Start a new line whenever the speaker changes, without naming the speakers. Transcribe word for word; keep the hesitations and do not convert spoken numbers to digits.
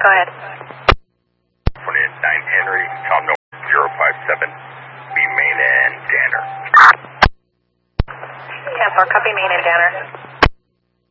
Go ahead.
nine Henry, Tom no zero five seven, B main and Danner.
ten four, copy main and Danner.